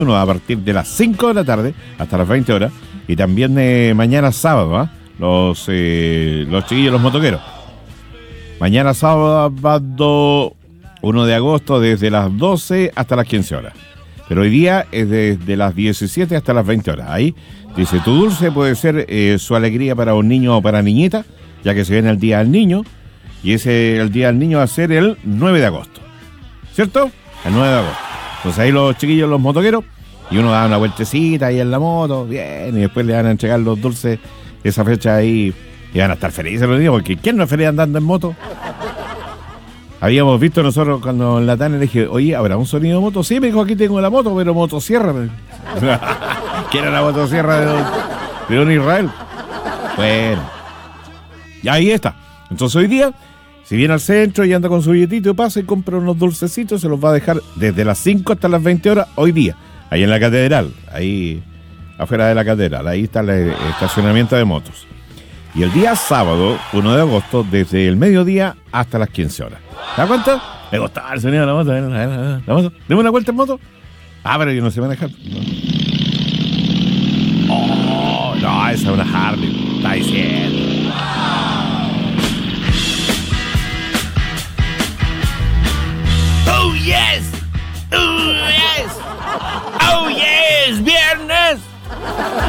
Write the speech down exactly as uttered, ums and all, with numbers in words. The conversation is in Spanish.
uno a partir de las cinco de la tarde hasta las veinte horas. Y también eh, mañana sábado, ¿eh? los, eh, los chiquillos, los motoqueros. Mañana sábado uno de agosto desde las doce hasta las quince horas. Pero hoy día es desde las diecisiete hasta las veinte horas. Ahí dice, tu dulce puede ser eh, su alegría para un niño o para niñita, ya que se viene el Día del Niño. Y ese el Día del Niño va a ser el nueve de agosto. ¿Cierto? El nueve de agosto. Entonces ahí los chiquillos, los motoqueros, y uno da una vueltecita ahí en la moto, bien, y después le van a entregar los dulces esa fecha ahí, y van a estar felices los niños, porque ¿quién no es feliz andando en moto? Habíamos visto nosotros cuando en la Tana le dije, oye, ¿habrá un sonido de moto? Sí, me dijo, aquí tengo la moto, pero motosierra. ¿Qué era la motosierra de don, de don Israel? Bueno, y ahí está. Entonces hoy día, si viene al centro y anda con su billetito, pasa y compra unos dulcecitos, se los va a dejar desde las cinco hasta las veinte horas hoy día, ahí en la catedral, ahí afuera de la catedral, ahí está el estacionamiento de motos. Y el día sábado, uno de agosto, desde el mediodía hasta las quince horas. ¿Te das cuenta? Me gustaba el sonido de la moto. La moto. ¿Deme una vuelta en moto? Ah, pero yo no sé manejar. Oh, no, esa es una Harley. Está diciendo. Oh, yes. Oh, yes. Oh, yes. Viernes.